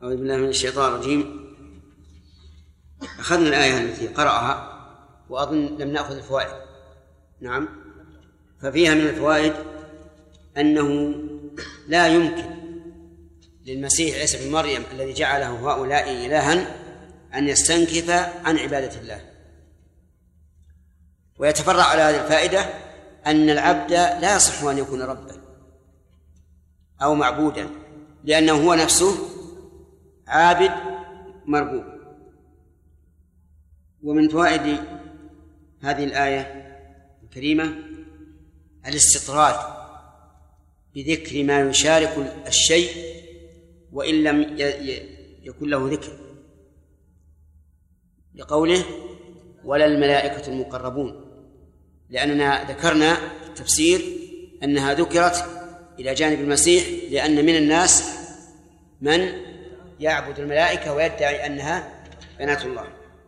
أعوذ بالله من الشيطان الرجيم. أخذنا الآية التي قرأها وأظن لم نأخذ الفوائد. نعم. ففيها من الفوائد أنه لا يمكن للمسيح عيسى بن مريم الذي جعله هؤلاء إلها أن يستنكف عن عبادة الله. ويتفرع على هذه الفائدة أن العبد لا يصح أن يكون ربا أو معبودا، لأنه هو نفسه عابد مربوب. ومن فوائد هذه الآية الكريمة الاستطراد بذكر ما يشارك الشيء وإن لم يكن له ذكر، لقوله ولا الملائكة المقربون، لأننا ذكرنا في التفسير أنها ذكرت إلى جانب المسيح لأن من الناس من يعبد الملائكة ويدعي أنها بنات الله.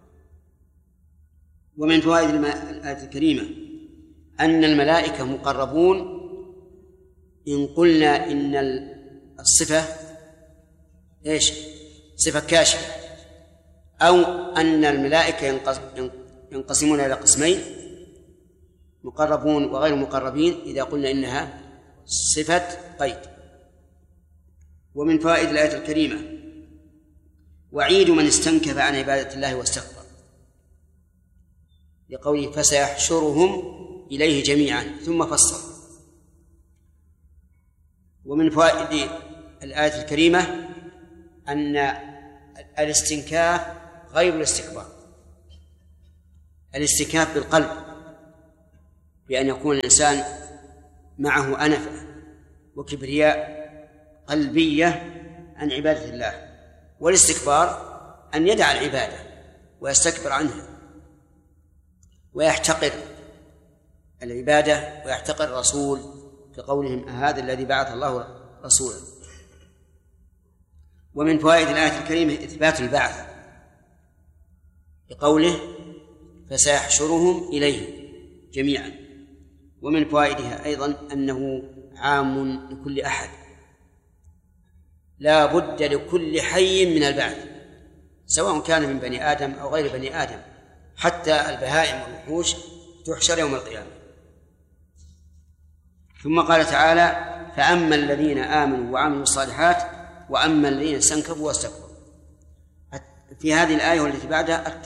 ومن فوائد الآية الكريمة أن الملائكة مقربون إن قلنا إن الصفة إيش؟ صفة كاشفة، أو أن الملائكة ينقسمون إلى قسمين، مقربون وغير مقربين، إذا قلنا إنها صفة قيد. ومن فوائد الآية الكريمة وعيد من استنكف عن عبادة الله واستكبر، لقوله فسيحشرهم إليه جميعا ثم فصل. ومن فوائد الآية الكريمة أن الاستنكاف غير الاستكبار. الاستنكاف بالقلب بأن يكون الإنسان معه أنفة وكبرياء قلبية عن عبادة الله، والاستكبار أن يدع العبادة ويستكبر عنها ويحتقر العبادة ويحتقر الرسول، كقولهم هذا الذي بعث الله رسولا. ومن فوائد الآية الكريمة إثبات البعث، بقوله فسيحشرهم إليه جميعا. ومن فوائدها أيضا أنه عام لكل أحد، لا بد لكل حي من البعث، سواء كان من بني آدم أو غير بني آدم، حتى البهائم والوحوش تحشر يوم القيامة. ثم قال تعالى فأما الذين آمنوا وعملوا الصالحات وأما الذين استنكفوا واستكبروا. في هذه الآية والتي بعدها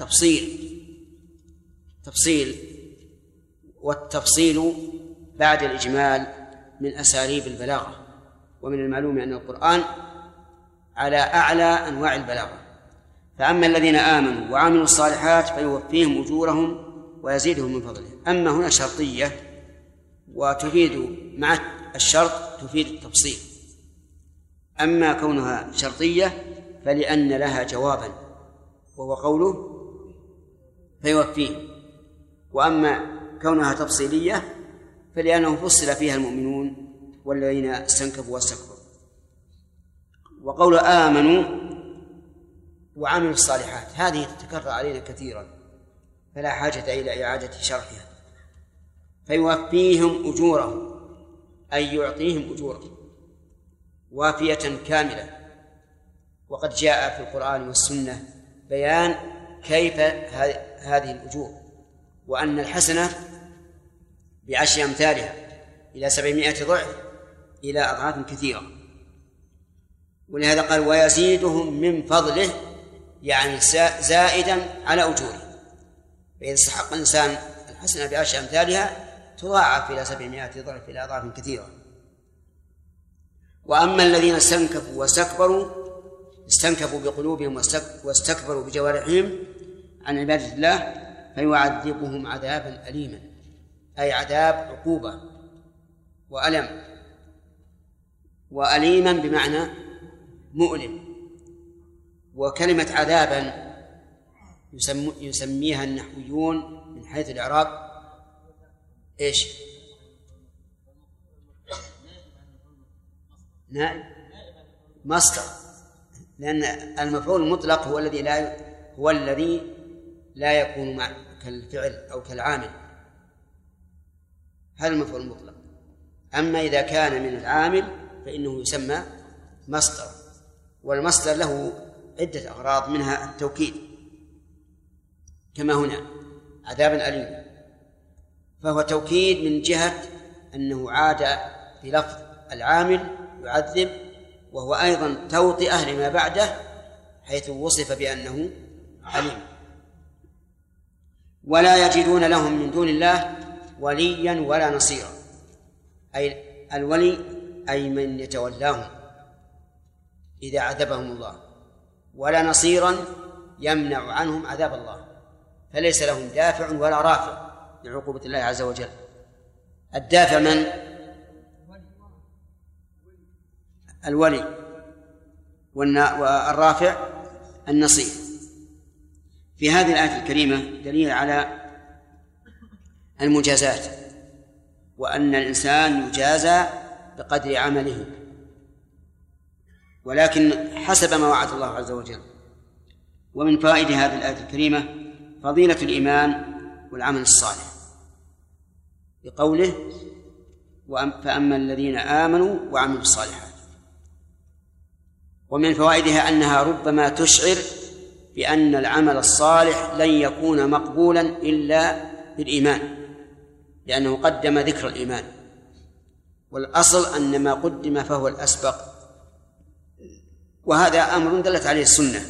التفصيل، والتفصيل بعد الإجمال من أساليب البلاغة، ومن المعلوم أن القرآن على أعلى أنواع البلاغة. فأما الذين آمنوا وعملوا الصالحات فيوفيهم أجورهم ويزيدهم من فضله. أما هنا شرطية، وتفيد مع الشرط تفيد التفصيل. أما كونها شرطية فلأن لها جوابا وهو قوله فيوفيهم، وأما كونها تفصيلية فلأنه فصل فيها المؤمنون والذين استنكفوا واستكبروا. وقول آمنوا وعملوا الصالحات هذه تتكرر علينا كثيرا فلا حاجة إلى إعادة شرحها. فيوفيهم أجورهم أي يعطيهم أجورهم وافية كاملة. وقد جاء في القرآن والسنة بيان كيف هذه الأجور، وأن الحسنة ب10 أمثالها إلى 700 ضعف إلى أضعاف كثيرة. ولهذا قال ويزيدهم من فضله، يعني زائدا على أجوره. فإذا استحق الإنسان الحسنة ب10 أمثالها تضاعف إلى 700 ضعف إلى أضعاف كثيرة. وأما الذين استنكفوا واستكبروا، استنكفوا بقلوبهم واستكبروا بجوارحهم عن عبادة الله فيعذبهم عذابا أليما، أي عذاب عقوبة وألم. وأليما بمعنى مؤلم. وكلمة عذابا يسميها النحويون من حيث الإعراب إيش؟ نائب مصدر، لأن المفعول المطلق هو الذي لا يكون مع كالفعل أو كالعامل، هذا المفعول المطلق. أما إذا كان من العامل فإنه يسمى مصدر. والمصدر له عدة أغراض منها التوكيد كما هنا عذابا أليما، فهو توكيد من جهة أنه عاد بلفظ العامل يعذب، وهو أيضا توطئة لما بعده حيث وصف بأنه عليم. ولا يجدون لهم من دون الله وليا ولا نصيرا، أي الولي أي من يتولاهم إذا عذبهم الله، ولا نصيرا يمنع عنهم عذاب الله، فليس لهم دافع ولا رافع لعقوبة الله عز وجل. الدافع من؟ الولي، والرافع النصير. في هذه الآية الكريمة دليل على المجازات، وأن الإنسان يجازى بقدر عمله، ولكن حسب ما وعد الله عز وجل. ومن فوائد هذه الآية الكريمة فضيلة الإيمان والعمل الصالح، بقوله فأما الذين آمنوا وعملوا الصالحات. ومن فوائدها أنها ربما تشعر بأن العمل الصالح لن يكون مقبولا إلا بالإيمان، لأنه قدم ذكر الإيمان، والأصل أن ما قدم فهو الأسبق، وهذا أمر دلت عليه السنة،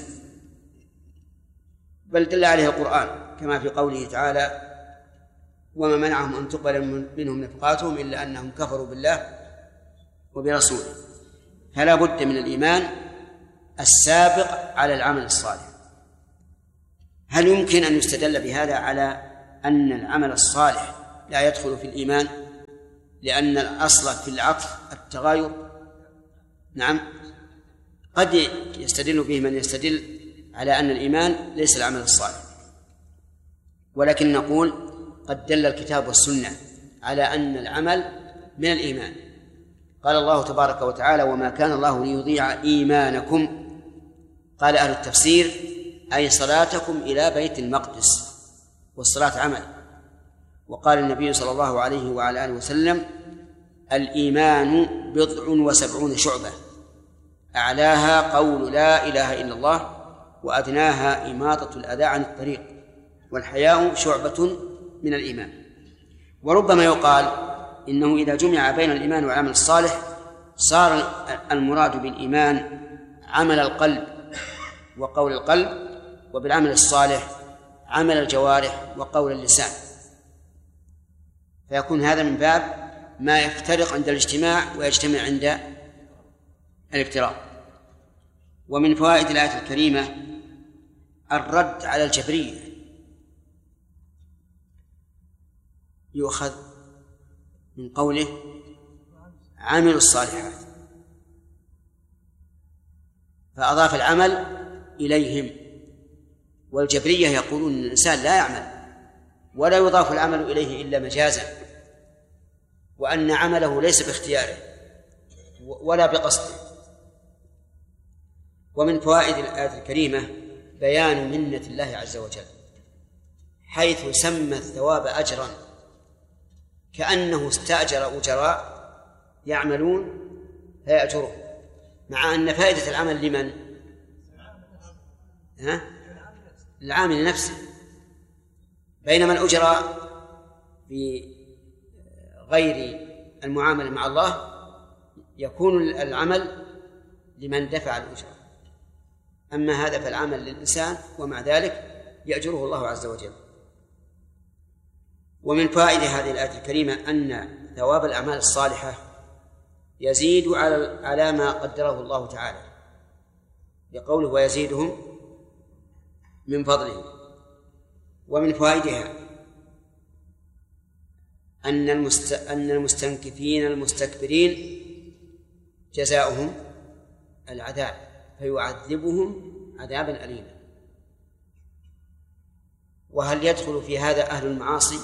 بل دل عليه القرآن، كما في قوله تعالى وما منعهم أن تقبل منهم نفقاتهم إلا أنهم كفروا بالله وبرسوله. فلا بد من الإيمان السابق على العمل الصالح. هل يمكن أن يستدل بهذا على أن العمل الصالح لا يدخل في الإيمان لأن الأصل في العطف التغاير؟ نعم، قد يستدل به من يستدل على أن الإيمان ليس العمل الصالح، ولكن نقول قد دل الكتاب والسنة على أن العمل من الإيمان. قال الله تبارك وتعالى وما كان الله ليضيع إيمانكم، قال أهل التفسير أي صلاتكم إلى بيت المقدس، والصلاة عمل. وقال النبي صلى الله عليه وعلى آله وسلم الإيمان 70 شعبة، أعلاها قول لا إله إلا الله، وأدناها إماطة الأذى عن الطريق، والحياء شعبة من الإيمان. وربما يقال إنه إذا جمع بين الإيمان والعمل الصالح صار المراد بالإيمان عمل القلب وقول القلب، وبالعمل الصالح عمل الجوارح وقول اللسان، فيكون هذا من باب ما يفترق عند الاجتماع ويجتمع عند الافتراق. ومن فوائد الآية الكريمة الرد على الجبرية، يؤخذ من قوله عملوا الصالحات، فأضاف العمل إليهم، والجبرية يقولون أن الإنسان لا يعمل ولا يضاف العمل إليه إلا مجازا، وأن عمله ليس باختياره ولا بقصده. ومن فوائد الآية الكريمة بيان منة الله عز وجل، حيث سمى الثواب أجرا، كأنه استأجر أجراء يعملون فيأجرهم، مع أن فائدة العمل لمن؟ العامل نفسه، بينما الأجراء في غير المعاملة مع الله يكون العمل لمن دفع الأجرة، أما هذا فالعمل للإنسان، ومع ذلك يأجره الله عز وجل. ومن فائدة هذه الآية الكريمة أن ثواب الأعمال الصالحة يزيد على ما قدره الله تعالى، لقوله ويزيدهم من فضله. ومن فوائدها أن المستنكفين المستكبرين جزاؤهم العذاب، فيعذبهم عذابا أليما. وهل يدخل في هذا أهل المعاصي؟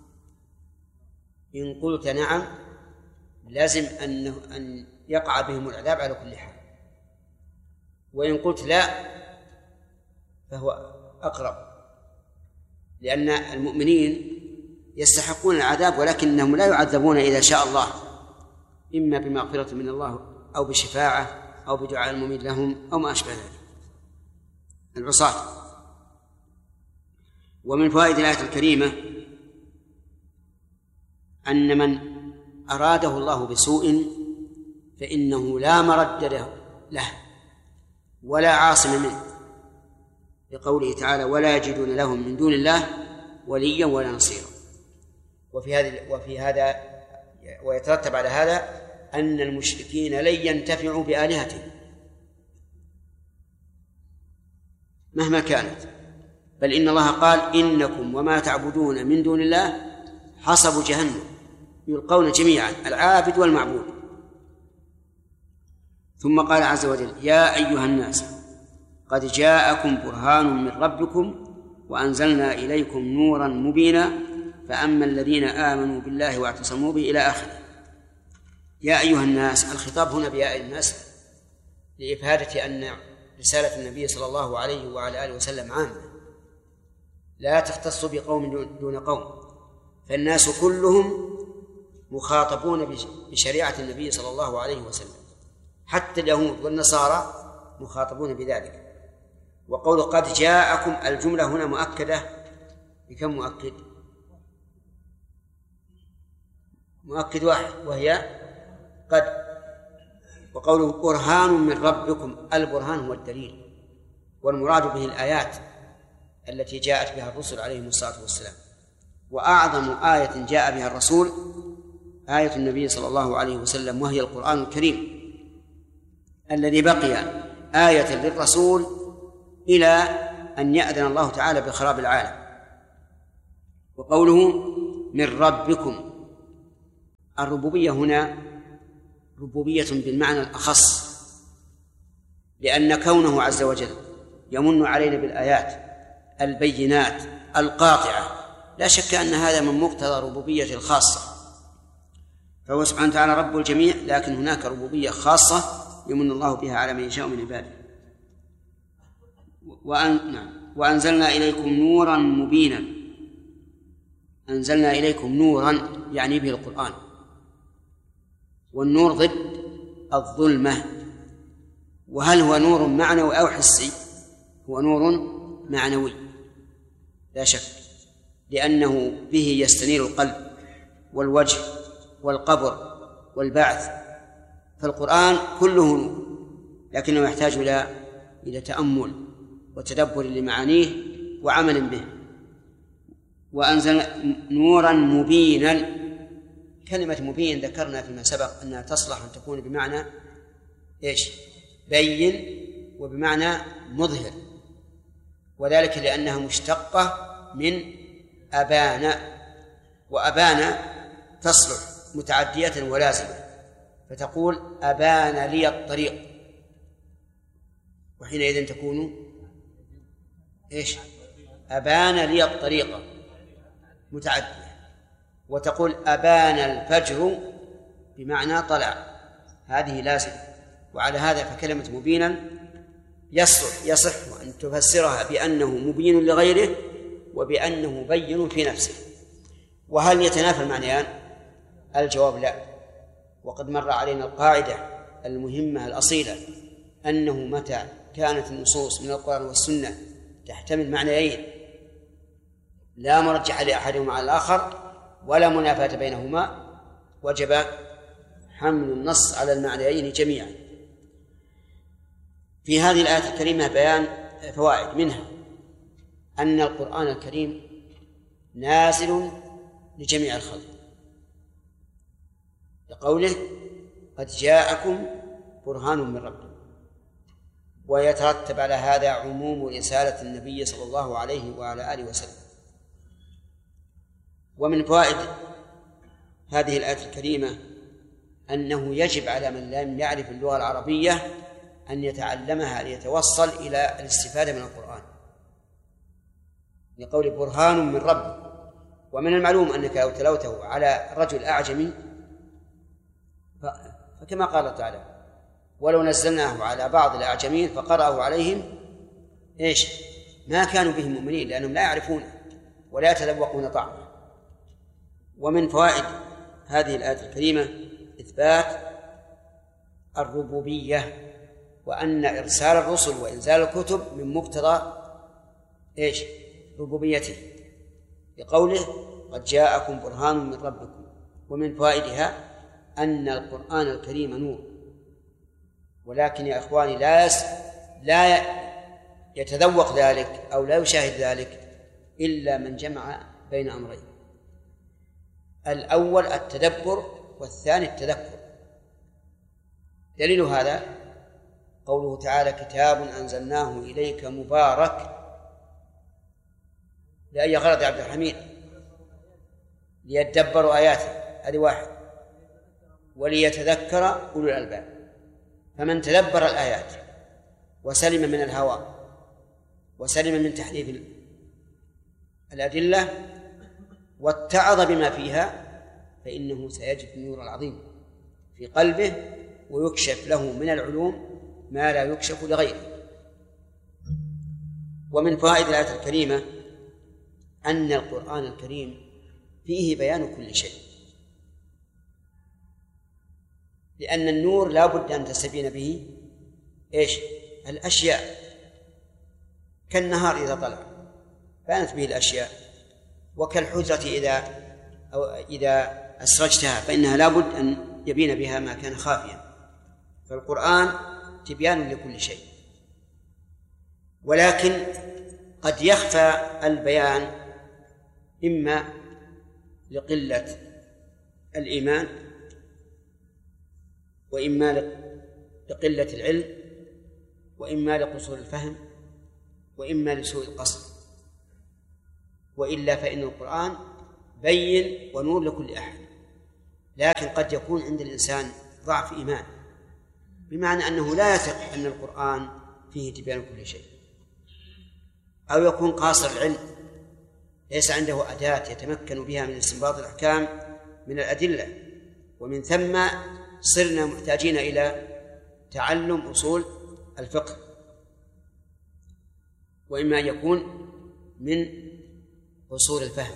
إن قلت نعم لازم أن يقع بهم العذاب على كل حال، وإن قلت لا فهو أقرب، لأن المؤمنين يستحقون العذاب ولكنهم لا يعذبون إذا شاء الله، إما بمغفرة من الله أو بشفاعة أو بدعاء المميت لهم أو ما أشبه ذلك العصاة. ومن فوائد الآية الكريمة أن من أراده الله بسوء فإنه لا مرد له ولا عاصم منه، لقوله تعالى ولا يجدون لهم من دون الله وليا ولا نصيرا. وفي هذا ويترتب على هذا أن المشركين لن ينتفعوا بآلهتهم مهما كانت، بل إن الله قال إنكم وما تعبدون من دون الله حصب جهنم يلقون جميعا العابد والمعبود. ثم قال عز وجل يا أيها الناس قد جاءكم برهان من ربكم وأنزلنا إليكم نورا مبينا فأما الذين آمنوا بالله واعتصموا به إلى آخره. يا أيها الناس، الخطاب هنا بيا الناس لإفادة أن رسالة النبي صلى الله عليه وعلى آله وسلم عامة لا تختص بقوم دون قوم، فالناس كلهم مخاطبون بشريعة النبي صلى الله عليه وسلم، حتى اليهود والنصارى مخاطبون بذلك. وقول قد جاءكم الجملة هنا مؤكدة بكم مؤكد؟ مؤكد واحد وهي قد. وقوله برهان من ربكم، البرهان هو الدليل، والمراد به الآيات التي جاءت بها الرسل عليهم الصلاة والسلام. وأعظم آية جاء بها الرسول آية النبي صلى الله عليه وسلم، وهي القرآن الكريم الذي بقي آية للرسول إلى أن يأذن الله تعالى بخراب العالم. وقوله من ربكم، الربوبية هنا ربوبية بالمعنى الأخص، لأن كونه عز وجل يمن علينا بالآيات البينات القاطعة لا شك أن هذا من مقتضى ربوبية الخاصة، فهو سبحانه وتعالى رب الجميع، لكن هناك ربوبية خاصة يمن الله بها على من يشاء من عباده. وأنزلنا إليكم نورا مبينا، أنزلنا إليكم نورا يعني به القرآن، والنور ضد الظلمة. وهل هو نور معنوي أو حسي؟ هو نور معنوي لا شك، لأنه به يستنير القلب والوجه والقبر والبعث، فالقرآن كله نور، لكنه يحتاج إلى تأمل وتدبر لمعانيه وعمل به. وأنزل نورا مبينا، كلمة مبين ذكرنا فيما سبق أنها تصلح أن تكون بمعنى إيش؟ بين، وبمعنى مظهر، وذلك لأنها مشتقة من أبان، وأبان تصلح متعدية ولازمة، فتقول أبان لي الطريق، وحينئذ تكون إيش؟ أبان لي الطريق متعدية. وتقول أبان الفجر بمعنى طلع، هذه لازم. وعلى هذا فكلمة مبينا يصح أن تفسرها بأنه مبين لغيره وبأنه مبين في نفسه. وهل يتنافى المعنيان؟ الجواب لا. وقد مر علينا القاعدة المهمة الأصيلة أنه متى كانت النصوص من القرآن والسنة تحتمل معنيين لا مرجح لأحدهما على الآخر ولا منافاة بينهما، وجب حمل النص على المعنيين جميعا. في هذه الآية الكريمة بيان فوائد، منها أن القرآن الكريم نازل لجميع الخلق، لقوله قد جاءكم برهان من ربكم، ويترتب على هذا عموم رسالة النبي صلى الله عليه وعلى آله وسلم. ومن فوائد هذه الآية الكريمة أنه يجب على من لم يعرف اللغة العربية أن يتعلمها ليتوصل إلى الاستفادة من القرآن، لقول برهان من رب. ومن المعلوم أنك لو تلوته على رجل أعجمي فكما قال تعالى ولو نزلناه على بعض الأعجمين فقرأه عليهم إيش؟ ما كانوا به مؤمنين، لأنهم لا يعرفون ولا يتذوقون طعمه. ومن فوائد هذه الآية الكريمة إثبات الربوبية وأن إرسال الرسل وإنزال الكتب من مقتضى إيش؟ ربوبيته، لقوله قد جاءكم برهان من ربكم. ومن فوائدها أن القرآن الكريم نور، ولكن يا إخواني لا يتذوق ذلك أو لا يشاهد ذلك إلا من جمع بين أمرين: الأول التدبر، والثاني التذكر. دليل هذا قوله تعالى: كتاب أنزلناه إليك مبارك. لأي غرض يا عبد الحميد؟ ليدبروا آياته، هذه واحد، وليتذكر أولو الألباب. فمن تدبر الآيات وسلم من الهوى وسلم من تحريف الأدلة واتعظ بما فيها فإنه سيجد النور العظيم في قلبه، ويكشف له من العلوم ما لا يكشف لغيره. ومن فوائد الآية الكريمة أن القرآن الكريم فيه بيان كل شيء، لأن النور لا بد أن تستبين به إيش؟ الأشياء، كالنهار إذا طلع بانت به الأشياء، وكالحجرة إذا أسرجتها فإنها لا بد أن يبين بها ما كان خافيا. فالقرآن تبيان لكل شيء، ولكن قد يخفى البيان إما لقلة الإيمان، وإما لقلة العلم، وإما لقصور الفهم، وإما لسوء القصد. وإلا فإن القرآن بين ونور لكل أحد، لكن قد يكون عند الإنسان ضعف إيمان، بمعنى أنه لا يثق أن القرآن فيه تبيان كل شيء، أو يكون قاصر العلم ليس عنده أداة يتمكن بها من استنباط الأحكام من الأدلة، ومن ثم صرنا محتاجين إلى تعلم أصول الفقه. وإما أن يكون من قصور الفهم،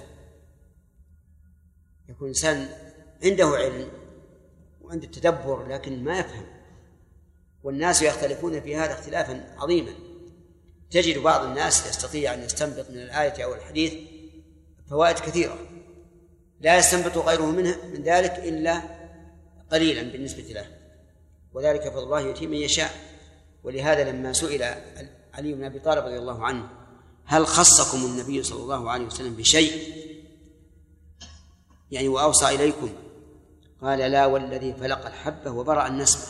يكون إنسان عنده علم وعنده تدبر لكن ما يفهم، والناس يختلفون في هذا اختلافا عظيما. تجد بعض الناس يستطيع أن يستنبط من الآية أو الحديث فوائد كثيرة لا يستنبط غيره من ذلك إلا قليلا بالنسبة له، وذلك فضل الله يؤتيه من يشاء. ولهذا لما سئل علي بن أبي طالب رضي الله عنه: هل خصكم النبي صلى الله عليه وسلم بشيء يعني وأوصى إليكم؟ قال: لا والذي فلق الحبة وبرأ النسمة،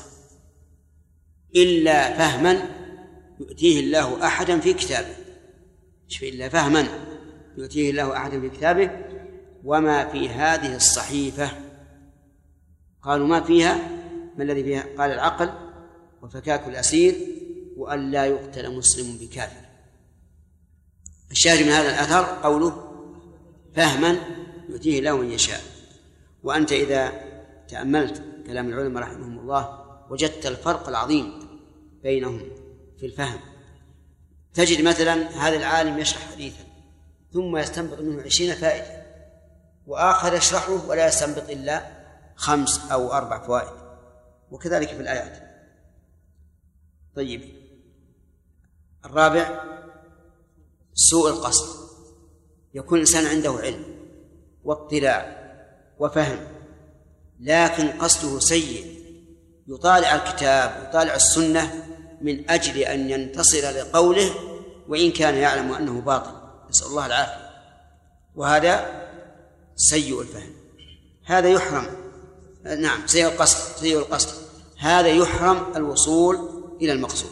إلا فهما يؤتيه الله أحدا في كتابه. إلا فهما يؤتيه الله أحدا في كتابه. وما في هذه الصحيفة؟ قالوا: ما فيها؟ ما الذي فيها؟ قال: العقل وفكاك الأسير وأن لا يقتل مسلم بكافر. الشاهد من هذا الأثر قوله: فهما يؤتيه الله من يشاء. وأنت إذا تأملت كلام العلماء رحمهم الله وجدت الفرق العظيم بينهم في الفهم. تجد مثلا هذا العالم يشرح حديثا ثم يستنبط منه 20 فائدة، وآخر يشرحه ولا يستنبط إلا 5 أو 4 فوائد، وكذلك في الآيات. طيب، الرابع سوء القصد. يكون الإنسان عنده علم واطلاع وفهم لكن قصده سيء، يطالع الكتاب ويطالع السنة من أجل أن ينتصر لقوله وإن كان يعلم أنه باطل، نسأل الله العافية. وهذا سيء الفهم، هذا يحرم. نعم، سيء القصد هذا يحرم الوصول إلى المقصود.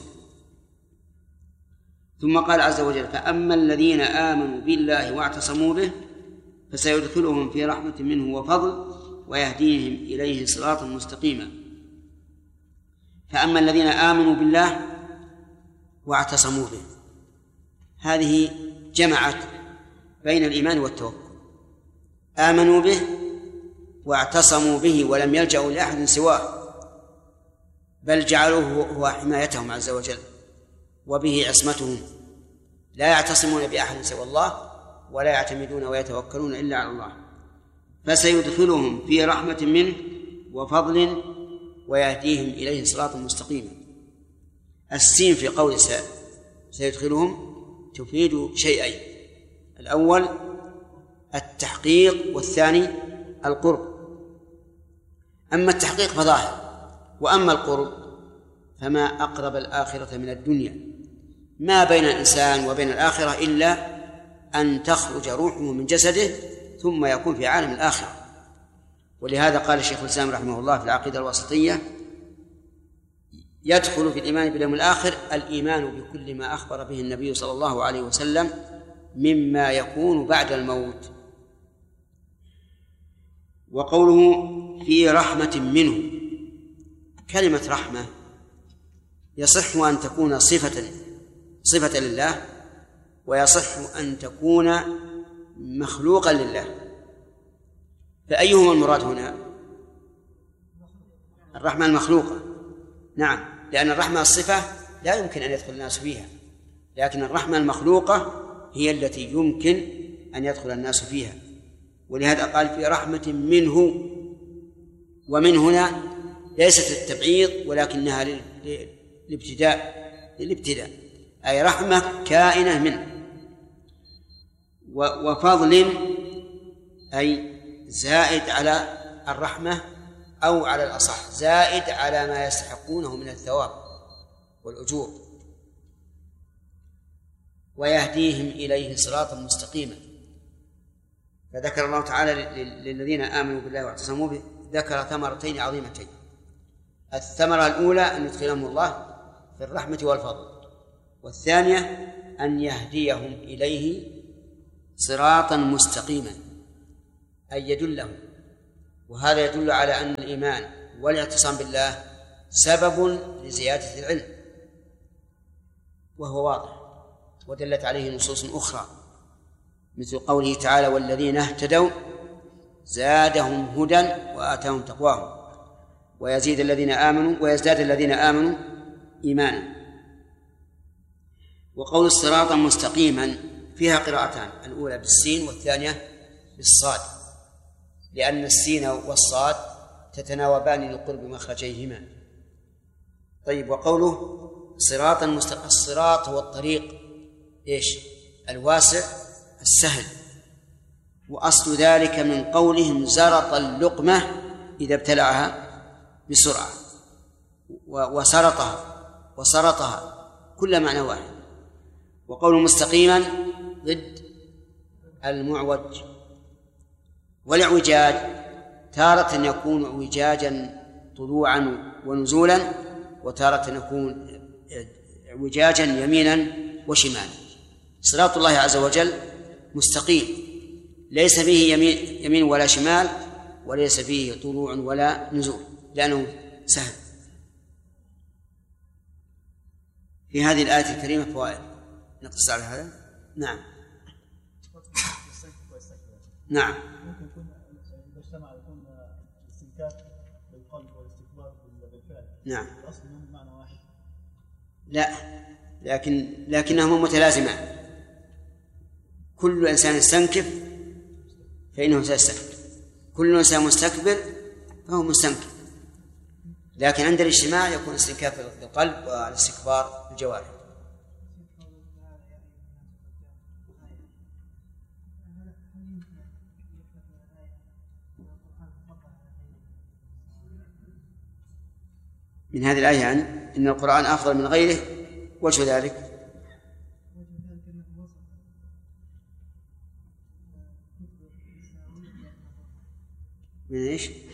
ثم قال عز وجل: فأما الذين آمنوا بالله واعتصموا به فسيدخلهم في رحمة منه وفضل ويهديهم إليه صراطا مستقيما. فأما الذين آمنوا بالله واعتصموا به، هذه جمعت بين الإيمان والتوكل. آمنوا به واعتصموا به ولم يلجأوا لأحد سواه، بل جعلوه هو حمايتهم عز وجل وبه عصمتهم، لا يعتصمون بأحد سوى الله ولا يعتمدون ويتوكلون إلا على الله. فسيدخلهم في رحمة منه وفضل ويهديهم إليه صراطا مستقيما. السين في قول سيدخلهم تفيد شيئين: الأول التحقيق، والثاني القرب. أما التحقيق فظاهر، وأما القرب فما أقرب الآخرة من الدنيا. ما بين الإنسان وبين الآخرة إلا أن تخرج روحه من جسده ثم يكون في عالم الآخرة. ولهذا قال الشيخ الإسلام رحمه الله في العقيدة الواسطية: يدخل في الإيمان باليوم الآخر الإيمان بكل ما أخبر به النبي صلى الله عليه وسلم مما يكون بعد الموت. وقوله في رحمة منه، كلمة رحمة يصح أن تكون صفة لله، ويصح أن تكون مخلوقا لله. فأيهما المراد هنا؟ الرحمة المخلوقة، نعم، لأن الرحمة الصفة لا يمكن أن يدخل الناس فيها، لكن الرحمة المخلوقة هي التي يمكن أن يدخل الناس فيها. ولهذا قال في رحمة منه، ومن هنا ليست التبعيض ولكنها للابتداء، أي رحمة كائنة منه. وفضل أي زائد على الرحمة، أو على الأصح زائد على ما يستحقونه من الثواب والأجور. ويهديهم إليه صراطا مستقيما. فذكر الله تعالى للذين آمنوا بالله واعتصموا به، ذكر ثمرتين عظيمتين: الثمرة الأولى أن يدخلهم الله في الرحمة والفضل، والثانية أن يهديهم إليه صراطا مستقيما، أي يدلهم. وهذا يدل على أن الإيمان والاعتصام بالله سبب لزيادة العلم، وهو واضح، ودلت عليه نصوص أخرى مثل قوله تعالى: والذين اهتدوا زادهم هدى وآتاهم تقواهم ويزداد الذين آمنوا إيمانا. وقول صراطا مستقيما فيها قراءتان: الأولى بالسين والثانية بالصاد، لأن السين والصاد تتناوبان لقرب مخرجيهما. طيب، وقوله صراطا مستقيما، الصراط هو الطريق الواسع السهل، وأصل ذلك من قولهم زرط اللقمة إذا ابتلعها بسرعة، وسرطها كل معنى واحد. وقول مستقيما ضد المعوج. والاعوجاج تارة يكون اعوجاجا طلوعا ونزولا، وتارة يكون اعوجاجا يمينا وشمالا. صراط الله عز وجل مستقيم، ليس فيه يمين ولا شمال، وليس فيه طلوع ولا نزول، لأنه سهل. في هذه الآية الكريمة فوائد نقص على هذا. نعم نعم. ممكن يكون إذا اجتمع يكون الاستنكاف بالقلب والاستكبار بالفعل. نعم. الأصل منهم معنى واحد. لا، لكنهما متلازمان. كل إنسان يستنكف فإنه سيستكبر، كل إنسان مستكبر فهو مستنكف، لكن عند الاجتماع يكون استنكاف بالقلب والاستكبار بالجوارح. من هذه الآية يعني إن القرآن أفضل من غيره. وجه ذلك من إيش؟ وصف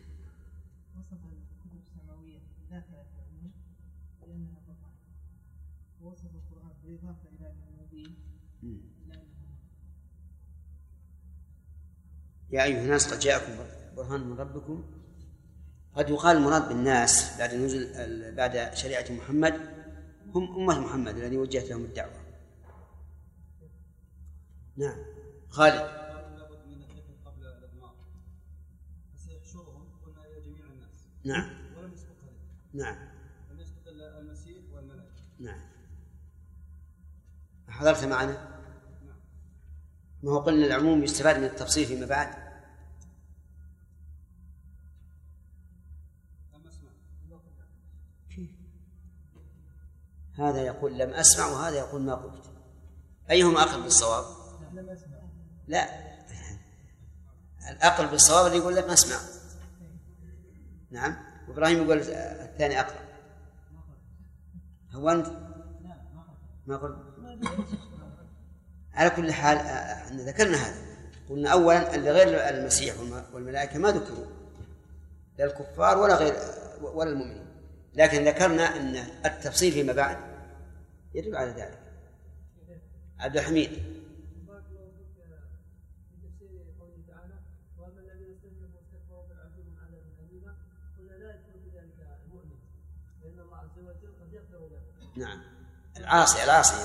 الكتب السماوية داخلة في العلوم لأنها قرآن، ووصف القرآن بالإضافة إلى المبين لأنه يا أيها الناس قد جاءكم برهان من ربكم. قد يقال المراد بالناس بعد نزول بعد شريعة محمد هم أمة محمد الذي وجهت لهم الدعوة. نعم. خالد. نعم. ولم يسبق نعم. لم يسبق إلا المسيح والملائكة. نعم. حضرت معنا؟ نعم. ما هو قلنا العموم يستفاد من التفصيل فيما بعد. هذا يقول لم أسمع وهذا يقول ما قلت، أيهما أقرب بالصواب؟ لا، الأقرب بالصواب اللي يقول لم أسمع. نعم، وإبراهيم يقول الثاني أقرب. هو أنت ما قلت. على كل حال احنا ذكرنا هذا، قلنا أولا اللي غير المسيح والملائكة ما ذكروا، لا الكفار ولا المؤمنين، لكن ذكرنا أن التفصيل فيما بعد يدل على ذلك. عبد الحميد. بارك الله فيك. في تفسير قوله تعالى واما الذين استكبروا واستكبروا فالعذاب عذاب أليم، قلنا لا يدخل في ذلك المؤمن لأن الله عز وجل قد يغفر له. نعم، العاصي المؤمن العاصي.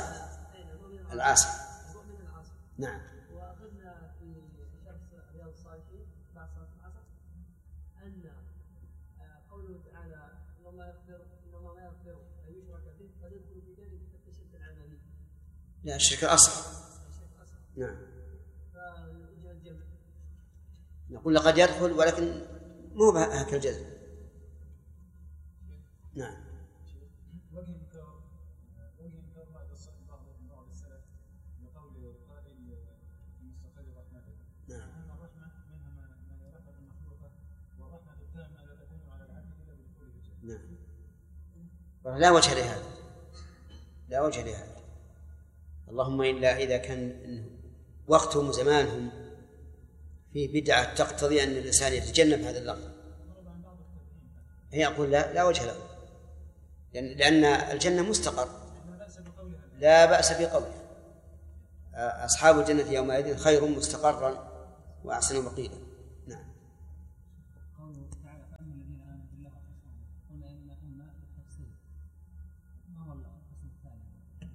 نعم. وأخذنا في شرح رياض الصالحين بعد صلاة العصر أن قوله تعالى إن الله ما يغفر أن يشرك به قد يدخل في ذلك الشرك العملي. لا، الشرك الأصغر. نعم. نقول لقد يدخل ولكن مو بهكذا الجزم. نعم. نعم. لا وجه لهذا، لا وجه لهذا، اللهم إلا إذا كان وقتهم وزمانهم في بدعة تقتضي أن الإنسان يتجنب هذا اللفظ، هي أقول لا وجه له، لأن الجنة مستقر، لا بأس بقوله أصحاب الجنة يومئذ خير مستقرا وأحسن مقيلا. نعم. قوله تعالى فأما الذين آمنوا بالله قلنا إن التفصيل ما هو الفصل الثاني؟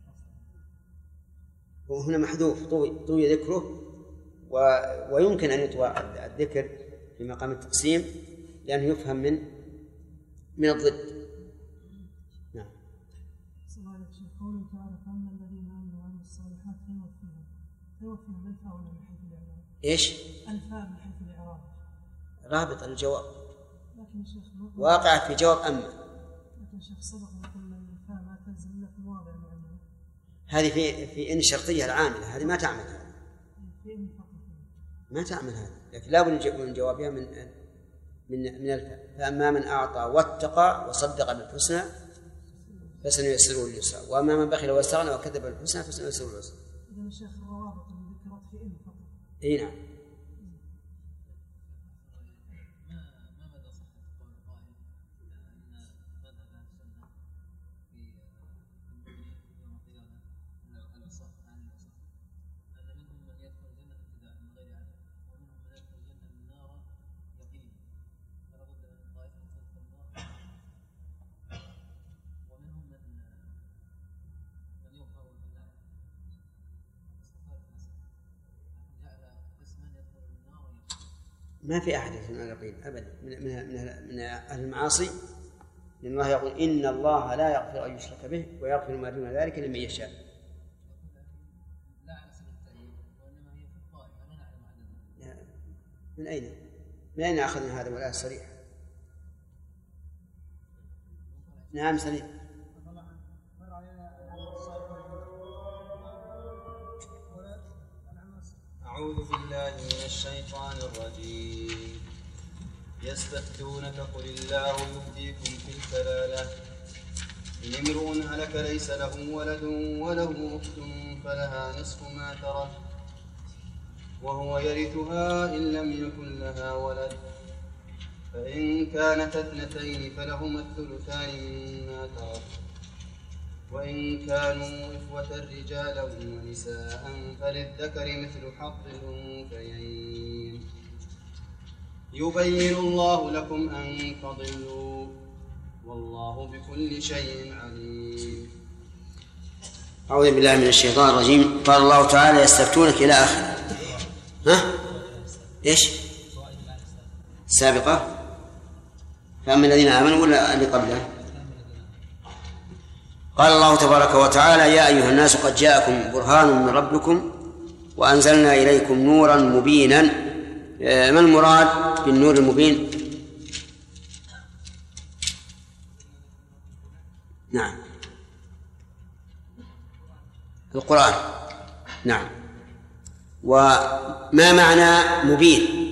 وهنا محذوف طوي ذكره، ويمكن أن يطوى الذكر في مقام التقسيم لأنه يفهم من الضد. نعم. قوله تعالى فأما الذين آمنوا وعملوا الصالحات فيوفيهم الفاء من حيث الإعراب. إيش؟ الفاء من حيث الإعراب. رابط الجواب. لكن شيخ واقع في جواب أما. لكن شيخ سبق وقلنا أن الفاء ما تنزل إلا في مواضع معينة. هذه في إن شرطية العاملة، هذه ما تعمل هذا. في إن فقط. ما تعمل هذا، لكن لا بد من جوابها من الفاء. فأما من أعطى واتقى وصدق بالحسنى فسنيسره لليسرى، وأما من بخل واستغنى وكذب بالحسنى فسنيسره للعسرى. إذا الشيخ الروابط اللي ذكرت في إن فقط. إي نعم. ما مدى صحة قول القائل أن مذهب أهل السنة في يوم القيامة أن العصاة أن منهم من يدخل الجنة ابتداء من غير عدد، ومنهم من يدخل الجنة من النار يقينا، فلا بد من طائفة تدخل النار، ومنهم من يغفر بالله جعل قسما يدخل النار يقينا. ما في أحد من اليقين أبدا من أهل المعاصي، لأن الله يقول إن الله لا يغفر أن يشرك به ويغفر ما دون ذلك لمن يشاء. لا على سبيل التعيين، وإنما هي في الطائفة لا نعلم عددها. من أين أخذنا هذا والآية الصريحة؟ نعم سليم. أعوذ بالله من الشيطان الرجيم. يستفتونك قل الله يفتيكم في الكلالة إن امرؤ هلك ليس له ولد وله أخت فلها نصف ما ترك وهو يرثها إن لم يكن لها ولد، فإن كانت اثنتين فلهما الثلثان مما ترك، وإن كانوا إخوة رجالا ونساء فللذكر مثل حظ الأنثيين. يبين الله لكم أن تضلوا والله بكل شيء عليم. أعوذ بالله من الشيطان الرجيم. قال الله تعالى يستفتونك إلى آخره. إيش؟ السابقة. فأما الذين آمنوا ولا اللي قبله؟ قال الله تبارك وتعالى يا أيها الناس قد جاءكم برهان من ربكم وأنزلنا إليكم نورا مبينا. ما المراد بالنور المبين؟ نعم القرآن. نعم. وما معنى مبين؟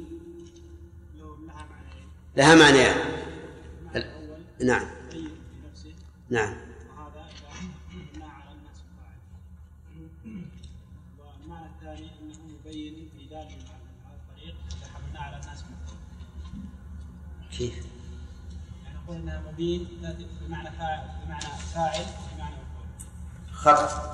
لها معنى. نعم. نعم. وهذا إذا على الناس فاعل. والمعنى الثاني أنه مبين في ذلك الطريق إذا حملنا على الناس مفعول. كيف؟ يعني نقول أنها مبين بمعنى فاعل وبمعنى مفعول. خطأ.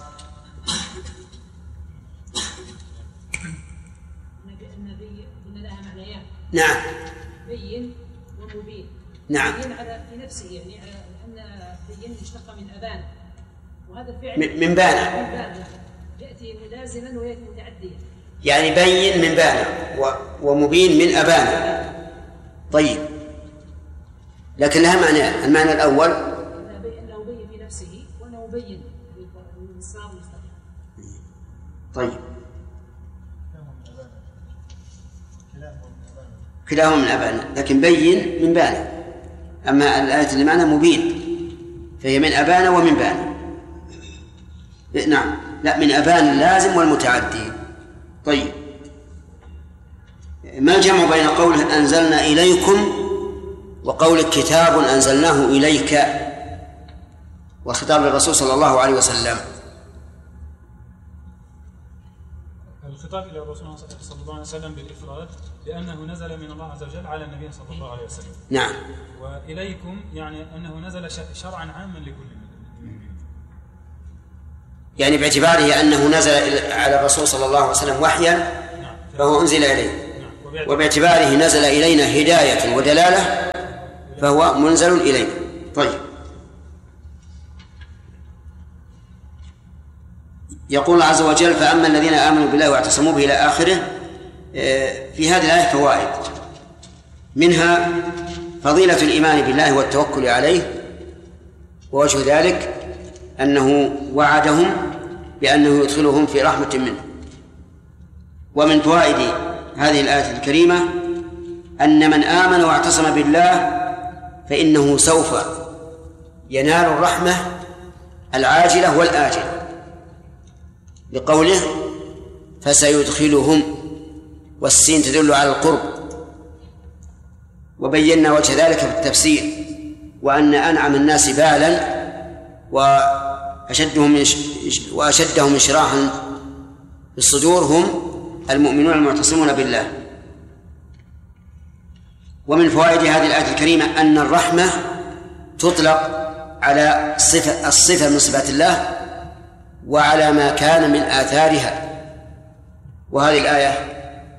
النبي قلنا لها معنيان. نعم. بين ومبين. نعم. بين على في نفسه، يعني على أن بين اشتق من أبان، وهذا الفعل من بان يأتي ملازما ويأتي متعديا. يعني بين من بان ومبين من أبان. طيب، لكن لها معنى. المعنى الأول أنه بين في نفسه وأنه بين للصراط المستقيم. طيب، كلاهما من أبان، لكن بين من بان. أما الآية اللي معنى مبين فهي من أبان ومن بان. نعم. لا، من أبان اللازم والمتعدي. طيب، ما الجمع بين قوله أنزلنا إليكم وقول كتاب أنزلناه إليك وخطاب للرسول صلى الله عليه وسلم؟ الخطاب إلى الرسول صلى الله عليه وسلم بالإفراد لأنه نزل من الله عز وجل على النبي صلى الله عليه وسلم. نعم. وإليكم يعني أنه نزل شرعا عاما لكل يعني باعتباره أنه نزل على الرسول صلى الله عليه وسلم وحيا فهو أنزل إليه، وباعتباره نزل إلينا هداية ودلالة فهو منزل إلينا. طيب، يقول عز وجل فأما الذين آمنوا بالله واعتصموا به إلى آخره. في هذه الآية فوائد، منها فضيلة الإيمان بالله والتوكل عليه، ووجه ذلك أنه وعدهم بأنه يدخلهم في رحمة منه. ومن فوائد هذه الآية الكريمة أن من آمن واعتصم بالله فإنه سوف ينال الرحمة العاجلة والآجلة، لقوله فسيدخلهم، والسين تدل على القرب. وبينا وجه ذلك في التفسير، وأن أنعم الناس بالا وأشدهم انشراحا في الصدور هم المؤمنون المعتصمون بالله. ومن فوائد هذه الآية الكريمة أن الرحمة تطلق على الصفة من صفات الله وعلى ما كان من آثارها. وهذه الآية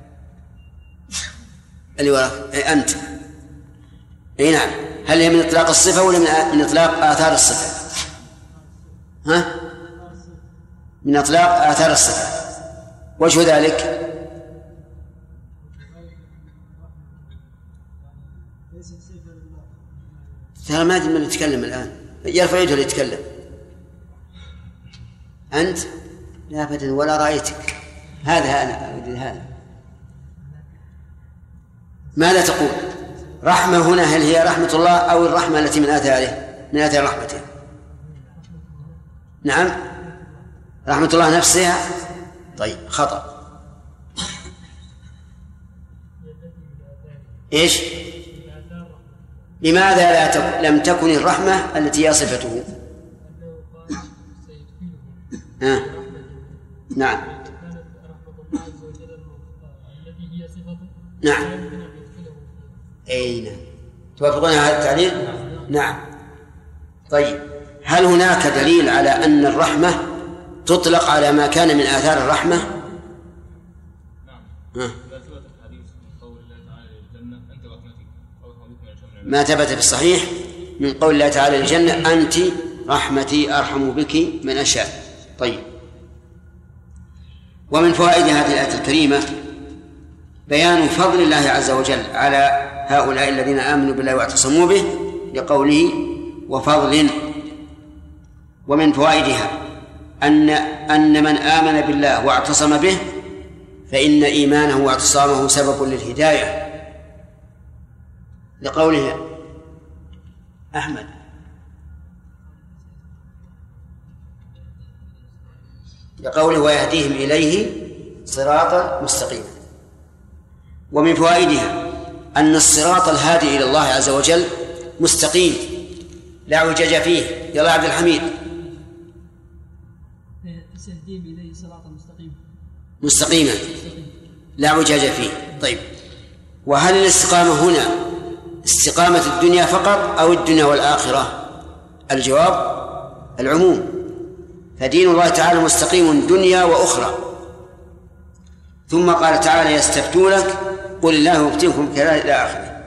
اللي وراء أنت، أي نعم، هل هي من إطلاق الصفة ولا من إطلاق آثار الصفة؟ ها؟ من إطلاق آثار الصفة. وجه ذلك ترى ما أدري من يتكلم الآن، يرفع يده ليتكلم. أنت؟ لا أبدا، ولا رأيتك. هذا أنا أريد هذا. ماذا تقول؟ رحمة هنا هل هي رحمة الله أو الرحمة التي من آثاره، من آثار رحمته؟ نعم، رحمة الله نفسها. طيب، خطأ. إيش؟ لماذا لم تكن الرحمة التي هي صفته؟ نعم. نعم. أين توافقون هذا التعليل؟ نعم. طيب، هل هناك دليل على أن الرحمة تطلق على ما كان من آثار الرحمة؟ نعم. ما ثبت في الصحيح من قول الله تعالى للجنة أنت رحمتي أرحم بك من أشاء. طيب، ومن فوائد هذه الآية الكريمة بيان فضل الله عز وجل على هؤلاء الذين آمنوا بالله واعتصموا به لقوله وفضل. ومن فوائدها أن من آمن بالله واعتصم به فإن إيمانه واعتصامه سبب للهداية، لقوله أحمد لقوله ويهديهم إليه صراطا مستقيما. ومن فوائدها أن الصراط الهادي إلى الله عز وجل مستقيم لا اعوجاج فيه. يلا عبد الحميد. سيهديهم إليه صراطا مستقيما لا اعوجاج فيه. طيب، وهل الاستقامة هنا استقامة الدنيا فقط أو الدنيا والآخرة؟ الجواب العموم، فدين الله تعالى مستقيم دنيا وأخرى. ثم قال تعالى يستفتونك قل الله يفتيكم كذلك إلى آخره.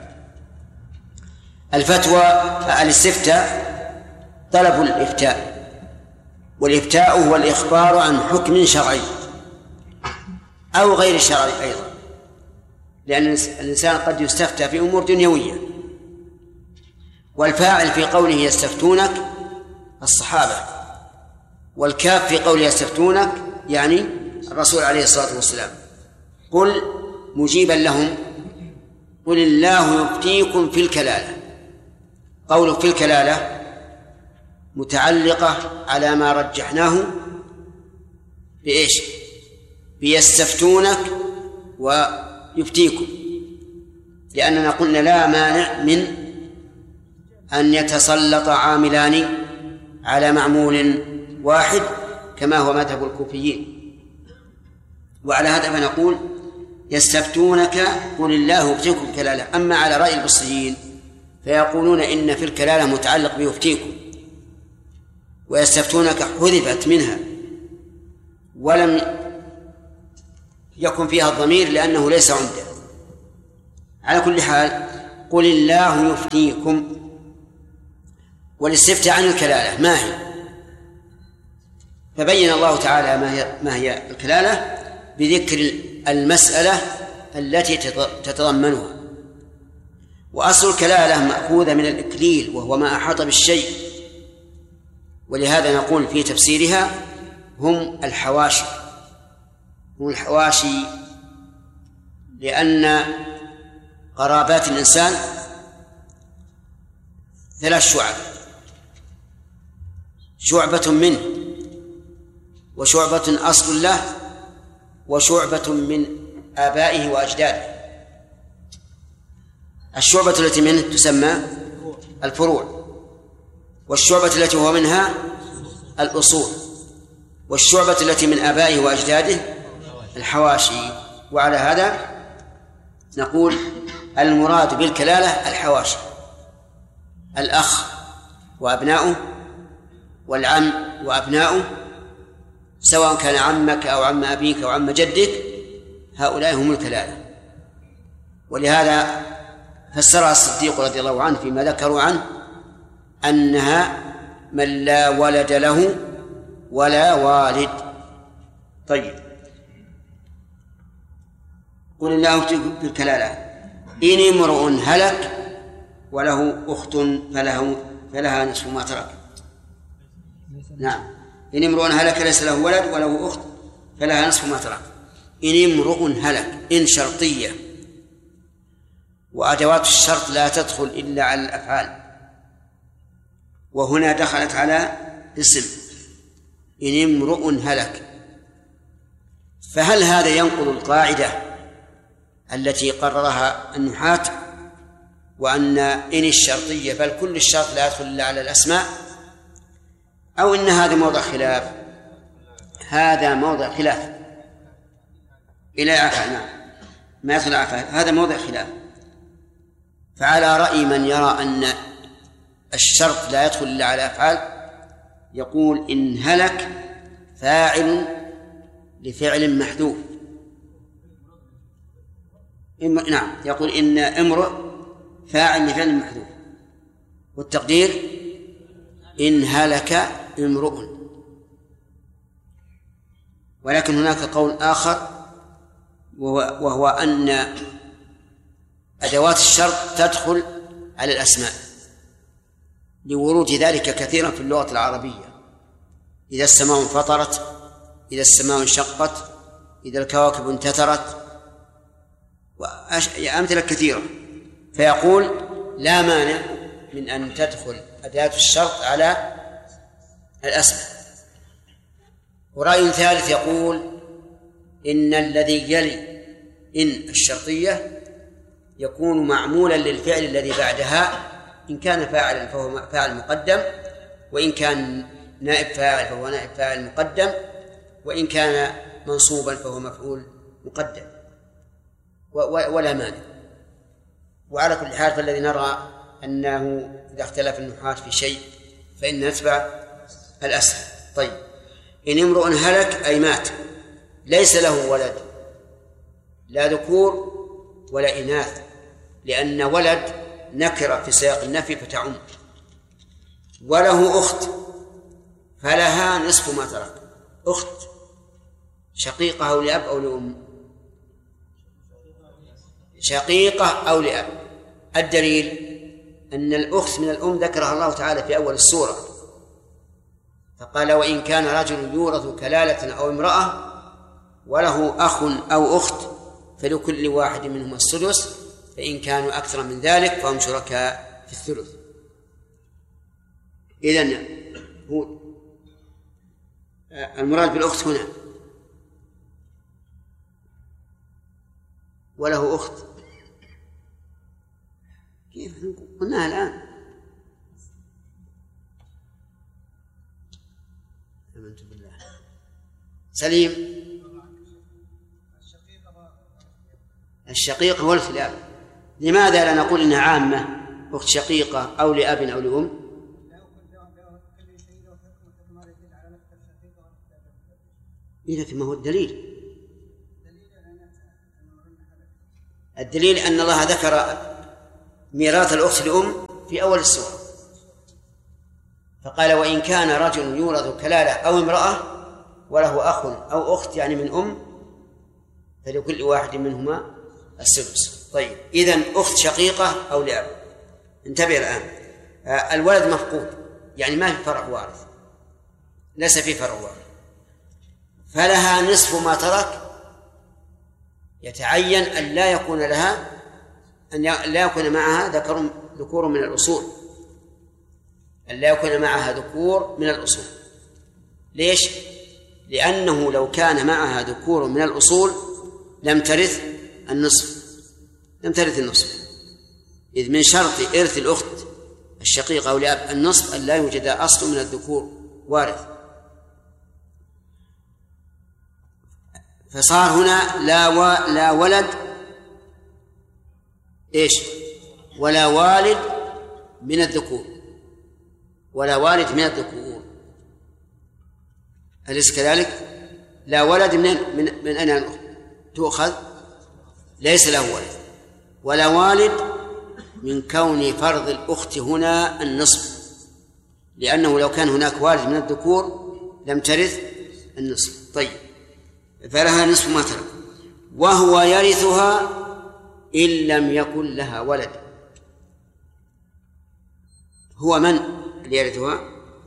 الفتوى الاستفتاء طلب الإفتاء، والإفتاء هو الإخبار عن حكم شرعي أو غير شرعي أيضا، لأن الإنسان قد يستفتى في أمور دنيوية. والفاعل في قوله يستفتونك الصحابة، والكاف في قوله يستفتونك يعني الرسول عليه الصلاة والسلام. قل مجيبا لهم قل الله يفتيكم في الكلالة. قوله في الكلالة متعلقة على ما رجحناه بإيش؟ بيستفتونك ويفتيكم، لأننا قلنا لا مانع من أن يتسلط عاملان على معمول واحد كما هو مذهب الكوفيين. وعلى هذا فنقول يستفتونك قل الله يفتيكم كلالة. أما على رأي البصريين فيقولون إن في الكلالة متعلق بيفتيكم، ويستفتونك حذفت منها ولم يكن فيها الضمير لأنه ليس عنده. على كل حال قل الله يفتيكم. والاستفتاء عن الكلالة ما هي؟ فبين الله تعالى ما هي الكلالة بذكر المسألة التي تتضمنها. وأصل الكلالة مأخوذة من الإكليل وهو ما أحاط بالشيء، ولهذا نقول في تفسيرها هم الحواشي. هم الحواشي لأن قرابات الإنسان 3 شعب: شعبة منه، وشعبة أصل له، وشعبة من آبائه وأجداده. الشعبة التي منه تسمى الفروع، والشعبة التي هو منها الأصول، والشعبة التي من آبائه وأجداده الحواشي. وعلى هذا نقول المراد بالكلالة الحواشي: الأخ وأبناؤه، والعم وأبناؤه، سواء كان عمك أو عم أبيك أو عم جدك، هؤلاء هم الكلالة. ولهذا فسرها الصديق رضي الله عنه فيما ذكروا عنه أنها من لا ولد له ولا والد. طيب، قل الله يفتيكم في الكلالة إن امرؤ هلك وله أخت فلها نصف ما ترك. نعم، إن امرؤ هلك ليس له ولد وله أخت فلها نصف ما ترك. إن امرؤ هلك، إن شرطية، وأدوات الشرط لا تدخل إلا على الأفعال، وهنا دخلت على اسم إن امرؤ هلك. فهل هذا ينقض القاعدة التي قررها النحاة وأن إن الشرطية بل كل الشرط لا يدخل إلا على الأسماء، أو إن هذا موضع خلاف؟ هذا موضع خلاف إلى عفا. نعم، ما يدخل عفا، هذا موضع خلاف. فعلى رأي من يرى أن الشرط لا يدخل إلا على أفعال يقول إن هلك فاعل لفعل محذوف. نعم، يقول إن امرؤ فاعل لفعل محذوف، والتقدير إن هلك امرؤ. ولكن هناك قول آخر وهو أن أدوات الشرط تدخل على الأسماء لورود ذلك كثيرا في اللغة العربية: إذا السماء انفطرت، إذا السماء انشقت، إذا الكواكب انتثرت، وأمثلة كثيرة. فيقول لا مانع من أن تدخل أداة الشرط على الأسماء. ورأي ثالث يقول إن الذي يلي إن الشرطية يكون معمولا للفعل الذي بعدها، إن كان فاعلا فهو فاعل مقدم، وإن كان نائب فاعل فهو نائب فاعل مقدم، وإن كان منصوبا فهو مفعول مقدم، ولا مانع. وعلى كل حال فالذي نرى أنه إذا اختلف النحاة في شيء فإن نتبع الأسهل. طيب، إن امرؤ هلك أي مات ليس له ولد، لا ذكور ولا إناث، لأن ولد نكرة في سياق النفي فتعم. وله أخت فلها نصف ما ترك. أخت شقيقة أو لأب أو لأم؟ شقيقة أو لأب. الدليل أن الأخت من الأم ذكرها الله تعالى في أول السورة، فقال وإن كان رجل يورث كلالة أو امرأة وله أخ أو أخت فلكل واحد منهما السدس، فإن كانوا أكثر من ذلك فهم شركاء في الثلث. إذن هو المراد بالأخت هنا وله أخت، كيف قلناها الآن؟ آمنت بالله. سليم. الشقيقة والأخت لأب. لماذا لا نقول إنها عامة أخت شقيقة أو لأب أو لأم؟ لكن ما هو الدليل؟ الدليل أن الله ذكر ميراث الأخت لأم في أول السورة، فقال وإن كان رجل يورث كلالة أو امرأة وله أخ أو أخت يعني من أم فلكل واحد منهما السدس. طيب، إذن أخت شقيقة أو لأب. انتبه الآن، الولد مفقود يعني ما في فرع وارث، ليس في فرع وارث، فلها نصف ما ترك. يتعين أن لا يكون لها أن لا يكون معها ذكور من الأصول، أن لا يكون معها ذكور من الأصول. ليش؟ لأنه لو كان معها ذكور من الأصول لم ترث النصف، إذ من شرط إرث الأخت الشقيقة أو لأب النصف أن لا يوجد أصل من الذكور وارث. فصار هنا لا ولد إيش ولا والد من الذكور، أليس كذلك؟ لا ولد من أين الأخت تؤخذ؟ ليس له ولد. ولا والد من كون فرض الأخت هنا النصف، لأنه لو كان هناك والد من الذكور لم ترث النصف. طيب، فلها نصف ما ترك، وهو يرثها إن لم يكن لها ولد. هو من اللي يرثها؟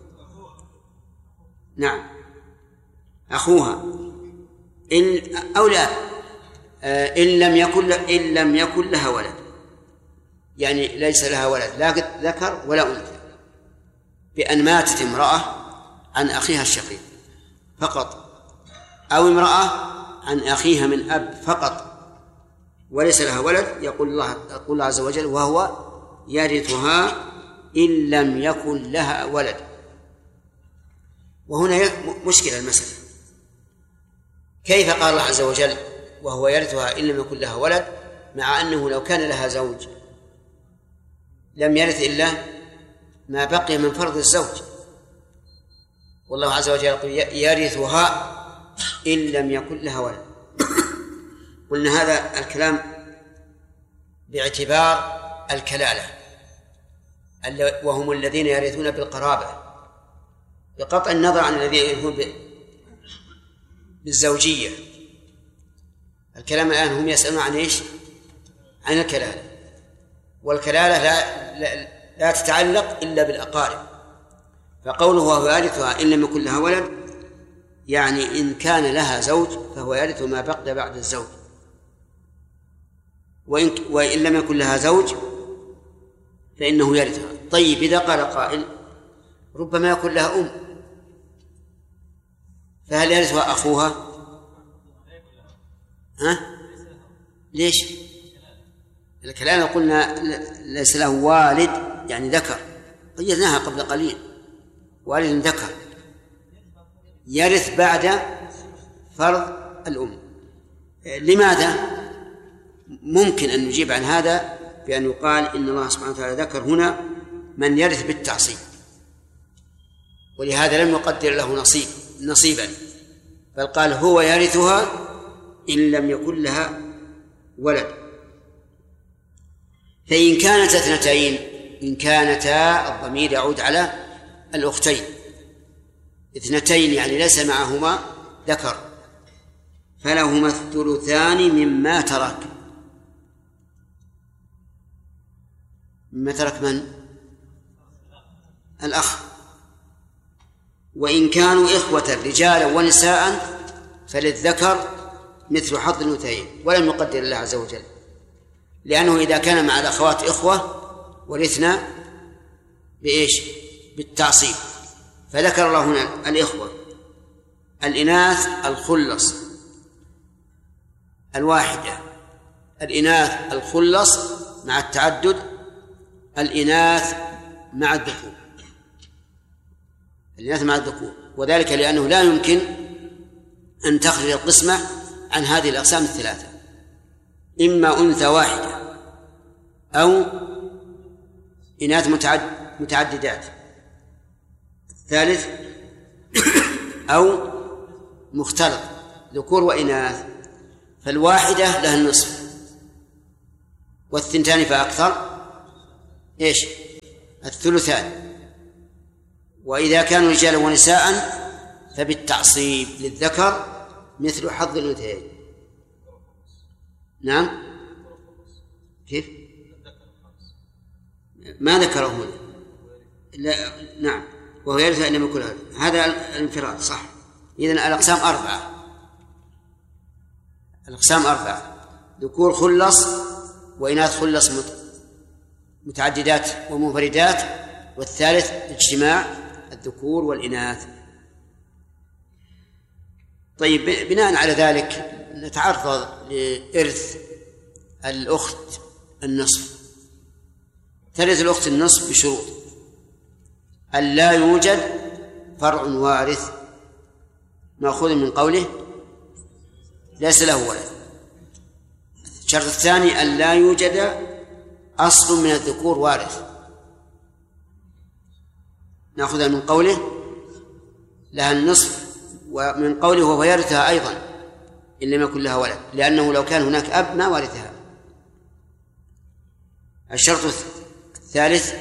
نعم، أخوها أو لا، إن لم يكن لها ولد، يعني ليس لها ولد لا ذكر ولا أنثى، بأن ماتت امرأة عن أخيها الشقيق فقط، أو امرأة عن أخيها من أب فقط وليس لها ولد، يقول الله عز وجل وهو يرثها إن لم يكن لها ولد. وهنا مشكلة المسألة، كيف قال الله عز وجل وهو يرثها إن لم يكن لها ولد، مع أنه لو كان لها زوج لم يرث إلا ما بقي من فرض الزوج، والله عز وجل يقول يرثها إن لم يكن لها ولد. قلنا هذا الكلام باعتبار الكلالة وهم الذين يرثون بالقرابة، بقطع النظر عن الذين يرثون بالزوجية. الكلام الآن هم يسألون عن إيش؟ عن الكلالة، والكلالة لا تتعلق إلا بالأقارب. فقوله وهو يرثها إن لم يكن لها ولد يعني إن كان لها زوج فهو يرث ما بقي بعد الزوج، وإن لم يكن لها زوج فإنه يرثها. طيب، إذا قال قائل ربما يكون لها أم فهل يرثها أخوها؟ ها؟ ليش؟ الكلام قلنا ليس له والد يعني ذكر، قيدناها قبل قليل، والد ذكر يرث بعد فرض الأم. لماذا؟ ممكن أن نجيب عن هذا بأن يقال إن الله سبحانه وتعالى ذكر هنا من يرث بالتعصيب، ولهذا لم يقدر له نصيبا، بل قال هو يرثها إن لم يكن لها ولد. فإن كانت اثنتين، إن كانتا الضمير يعود على الأختين، اثنتين يعني ليس معهما ذكر، فلهما الثلثان مما ترك. مما ترك من؟ الأخ. وإن كانوا إخوة رجالا ونساء فللذكر مثل حظ الأنثيين، ولم يقدر الله عز وجل، لأنه إذا كان مع الأخوات إخوة ورثنا بإيش؟ بالتعصيب، فذكر الله هنا الإخوة، الإناث الخلص الواحدة، الإناث الخلص مع التعدد، الإناث مع الذكور، الإناث مع الذكور، وذلك لأنه لا يمكن أن تخرج القسمة عن هذه الأقسام الثلاثة، إما أنثى واحدة أو إناث متعددات، الثالث أو مختلط ذكور وإناث، فالواحدة لها النصف، والثنتان فأكثر إيش؟ الثلثان. وإذا كانوا رجالا ونساء فبالتعصيب للذكر مثل حظ الأنثيين. نعم، كيف؟ ما ذكره هنا. لا، نعم، وهو يرث أن لم يكن هذا الانفراد، صح. إذن الأقسام أربعة، ذكور خلص وإناث خلص متعددات ومنفردات، والثالث اجتماع الذكور والإناث. طيب، بناء على ذلك نتعرض لإرث الأخت النصف. ترث الأخت النصف بشروط: أن لا يوجد فرع وارث، مأخوذ من قوله ليس له ولد. الشرط الثاني أن لا يوجد أصل من الذكور وارث، نأخذها من قوله لها النصف، ومن قوله وهو يرثها أيضا إن لم يكن لها ولد، لأنه لو كان هناك أب ما ورثها. الشرط الثالث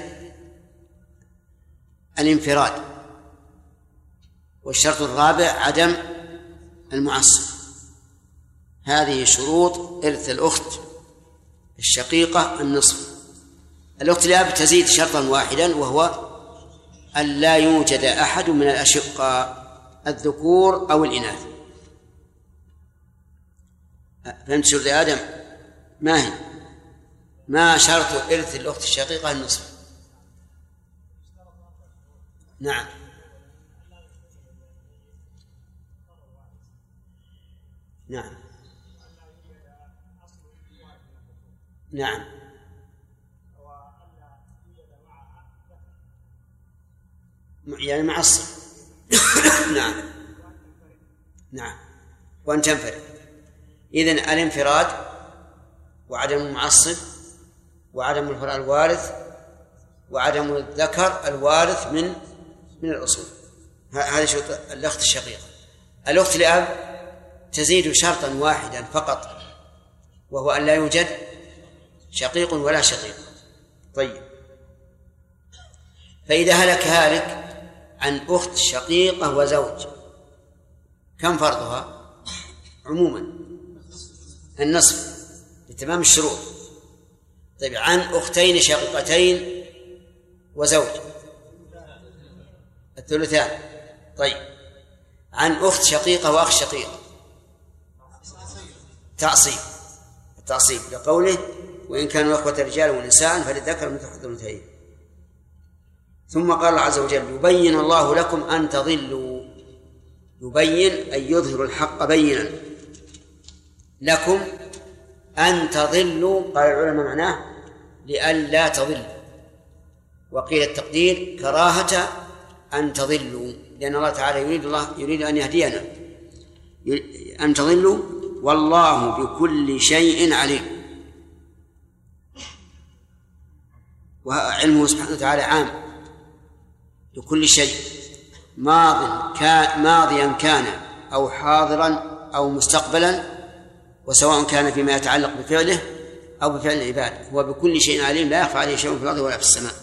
الانفراد، والشرط الرابع عدم المعصب. هذه شروط إرث الأخت الشقيقة النصف. الأخت الأب تزيد شرطا واحدا، وهو أن لا يوجد أحد من الأشقاء الذكور أو الإناث. فهمت شرط آدم؟ ما هي؟ ما شرط إرث الأخت الشقيقة النصف؟ نعم، نعم، نعم، يعني معصب. نعم، نعم، وأن تنفرد. إذن الانفراد وعدم المعصب وعدم الفرع الوارث وعدم الذكر الوارث من الأصول، هذه شروط الأخت الشقيقة. الأخت لأب تزيد شرطا واحدا فقط، وهو أن لا يوجد شقيق ولا شقيق. طيب، فإذا هلك هالك عن أخت شقيقة وزوج كم فرضها؟ عموما النصف لتمام الشروط. طيب، عن أختين شقيقتين وزوج الثلثان. طيب، عن أخت شقيقة وأخ شقيق التعصيب لقوله وإن كانوا أخوة رجال ونساء فللذكر مثل حظ الأنثيين. ثم قال الله عز وجل يبين الله لكم أن تضلوا، يبين أي يظهر الحق بينا لكم أن تضلوا. قال العلماء معناه لئلا تضلوا، وقيل التقدير كراهة أن تضلوا، لأن الله تعالى يريد أن يهدينا أن تضلوا، والله بكل شيء عليم. وعلمه سبحانه وتعالى عام لكل شيء، ماضيا كان أو حاضرا أو مستقبلا، وسواء كان فيما يتعلق بفعله أو بفعل العباد، هو بكل شيء عليم، لا يخفى عليه شيء في الأرض ولا في السماء.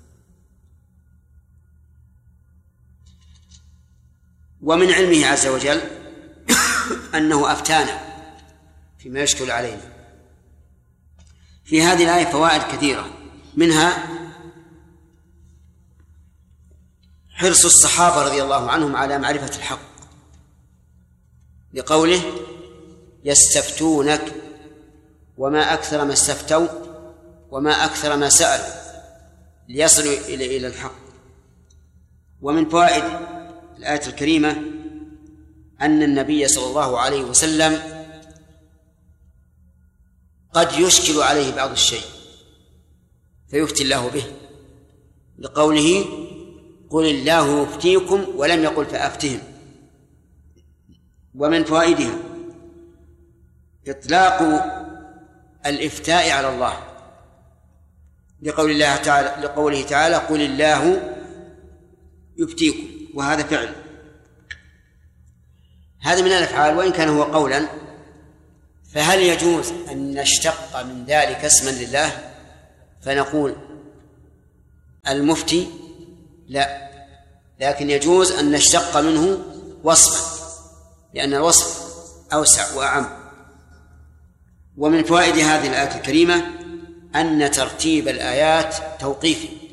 ومن علمه عز وجل أنه أفتانا فيما يشكل علينا. في هذه الآية فوائد كثيرة، منها حرص الصحابة رضي الله عنهم على معرفة الحق، لقوله يستفتونك وما أكثر ما استفتوا وما أكثر ما سألوا ليصلوا إلى الحق. ومن فوائد الآية الكريمة أن النبي صلى الله عليه وسلم قد يشكل عليه بعض الشيء فيفتي الله به، لقوله قل الله يفتيكم ولم يقل فأفتهم. ومن فوائدها إطلاق الإفتاء على الله، لقوله تعالى قل الله يفتيكم، وهذا فعل، هذا من الأفعال وإن كان هو قولا. فهل يجوز أن نشتق من ذلك اسما لله فنقول المفتي؟ لا، لكن يجوز أن نشتق منه وصفا، لأن الوصف أوسع وأعم. ومن فوائد هذه الآية الكريمة أن ترتيب الآيات توقيفي،